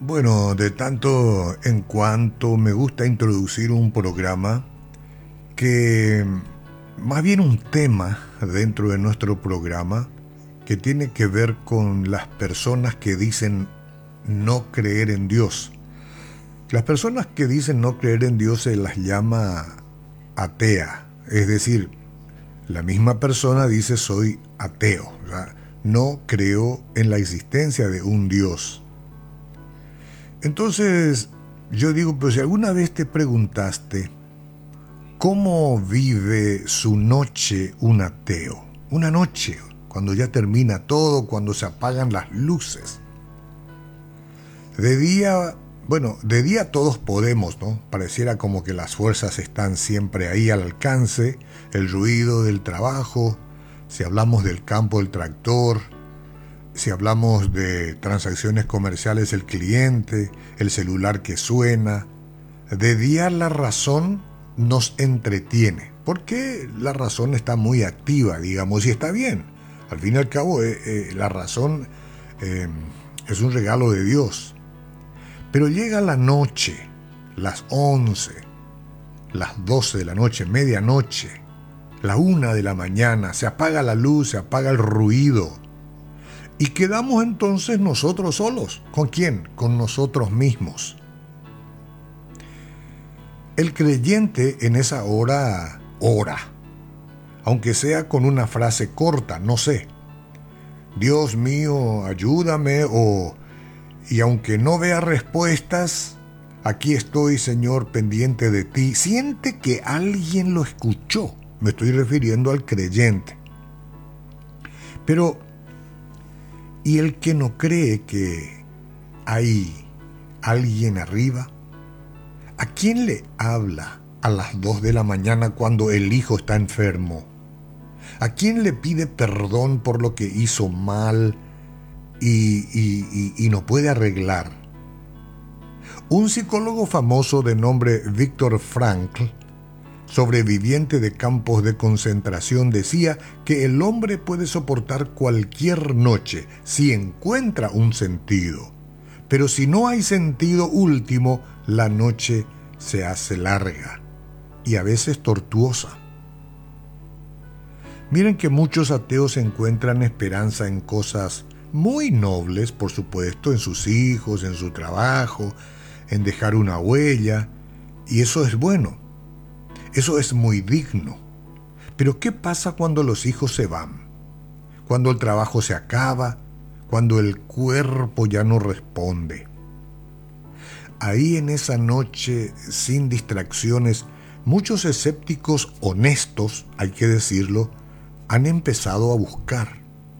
Bueno, de tanto en cuanto me gusta introducir un programa que, más bien un tema dentro de nuestro programa que tiene que ver con las personas que dicen no creer en Dios. Las personas que dicen no creer en Dios se las llama atea, es decir, la misma persona dice soy ateo, o sea, no creo en la existencia de un Dios. Entonces, yo digo, pues si alguna vez te preguntaste cómo vive su noche un ateo, una noche, cuando ya termina todo, cuando se apagan las luces. De día, bueno, de día todos podemos, ¿no? Pareciera como que las fuerzas están siempre ahí al alcance, el ruido del trabajo, si hablamos del campo del tractor, si hablamos de transacciones comerciales, el cliente, el celular que suena. De día la razón nos entretiene, porque la razón está muy activa, digamos, y está bien. Al fin y al cabo, la razón es un regalo de Dios. Pero llega la noche, las 11, las 12 de la noche, medianoche, la 1 de la mañana, se apaga la luz, se apaga el ruido. Y quedamos entonces nosotros solos. ¿Con quién? Con nosotros mismos. El creyente en esa hora ora, aunque sea con una frase corta, no sé. Dios mío, ayúdame, y aunque no vea respuestas, aquí estoy, Señor, pendiente de ti. Siente que alguien lo escuchó. Me estoy refiriendo al creyente. Pero ¿y el que no cree que hay alguien arriba? ¿A quién le habla a las 2 de la mañana cuando el hijo está enfermo? ¿A quién le pide perdón por lo que hizo mal y no puede arreglar? Un psicólogo famoso de nombre Viktor Frankl, sobreviviente de campos de concentración, decía que el hombre puede soportar cualquier noche si encuentra un sentido, pero si no hay sentido último, la noche se hace larga y a veces tortuosa. Miren que muchos ateos encuentran esperanza en cosas muy nobles, por supuesto, en sus hijos, en su trabajo, en dejar una huella, y eso es bueno. Eso es muy digno. Pero ¿qué pasa cuando los hijos se van? Cuando el trabajo se acaba, cuando el cuerpo ya no responde. Ahí en esa noche, sin distracciones, muchos escépticos honestos, hay que decirlo, han empezado a buscar.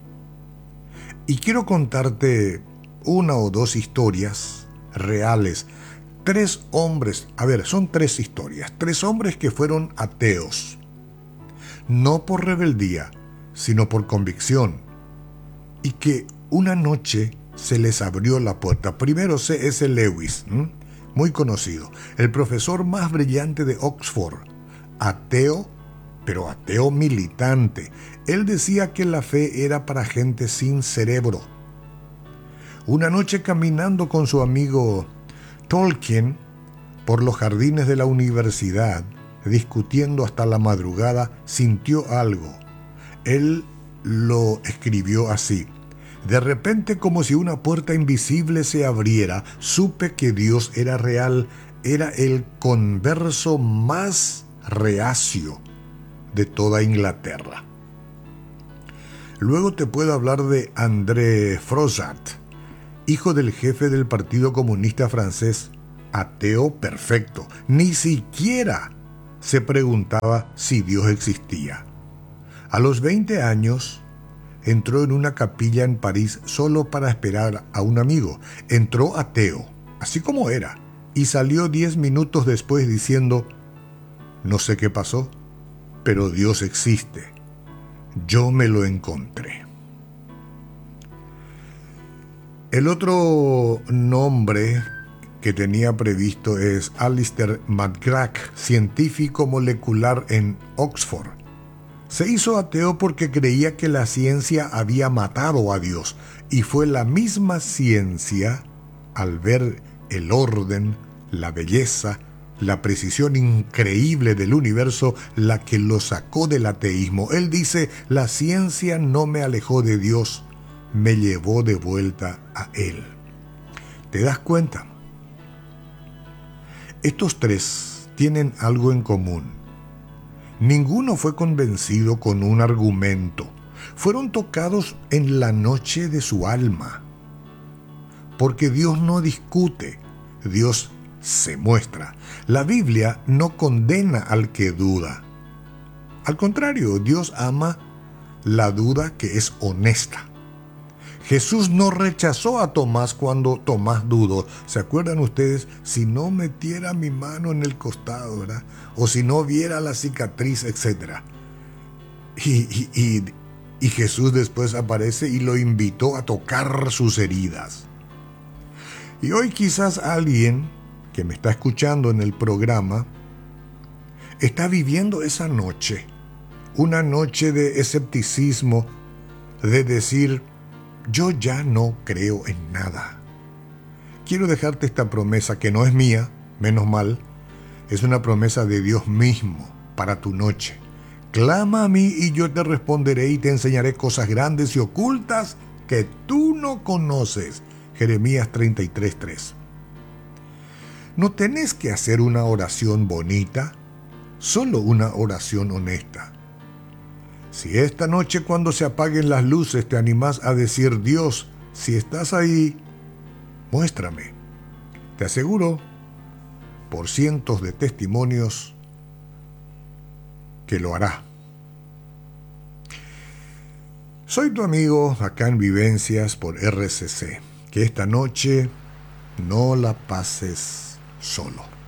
Y quiero contarte una o dos historias reales. 3 hombres, son 3 historias, 3 hombres que fueron ateos, no por rebeldía, sino por convicción, y que una noche se les abrió la puerta. Primero C.S. Lewis, muy conocido, el profesor más brillante de Oxford, ateo, pero ateo militante. Él decía que la fe era para gente sin cerebro. Una noche caminando con su amigo Tolkien por los jardines de la universidad, discutiendo hasta la madrugada, sintió algo. Él lo escribió así: de repente, como si una puerta invisible se abriera, supe que Dios era real, era el converso más reacio de toda Inglaterra. Luego te puedo hablar de André Froissart, hijo del jefe del Partido Comunista francés, ateo perfecto. Ni siquiera se preguntaba si Dios existía. A los 20 años, entró en una capilla en París solo para esperar a un amigo. Entró ateo, así como era, y salió 10 minutos después diciendo: no sé qué pasó, pero Dios existe. Yo me lo encontré. El otro nombre que tenía previsto es Alistair McGrath, científico molecular en Oxford. Se hizo ateo porque creía que la ciencia había matado a Dios, y fue la misma ciencia al ver el orden, la belleza, la precisión increíble del universo, la que lo sacó del ateísmo. Él dice, la ciencia no me alejó de Dios, me llevó de vuelta a Él. ¿Te das cuenta? Estos tres tienen algo en común. Ninguno fue convencido con un argumento. Fueron tocados en la noche de su alma. Porque Dios no discute, Dios se muestra. La Biblia no condena al que duda. Al contrario, Dios ama la duda que es honesta. Jesús no rechazó a Tomás cuando Tomás dudó. ¿Se acuerdan ustedes? Si no metiera mi mano en el costado, ¿verdad? O si no viera la cicatriz, etc. Y Jesús después aparece y lo invitó a tocar sus heridas. Y hoy quizás alguien que me está escuchando en el programa está viviendo esa noche, una noche de escepticismo, de decir, yo ya no creo en nada. Quiero dejarte esta promesa que no es mía, menos mal, es una promesa de Dios mismo para tu noche. Clama a mí y yo te responderé y te enseñaré cosas grandes y ocultas que tú no conoces. Jeremías 33:3. No tenés que hacer una oración bonita, solo una oración honesta. Si esta noche cuando se apaguen las luces te animás a decir, Dios, si estás ahí, muéstrame. Te aseguro, por cientos de testimonios, que lo hará. Soy tu amigo acá en Vivencias por RCC. Que esta noche no la pases solo.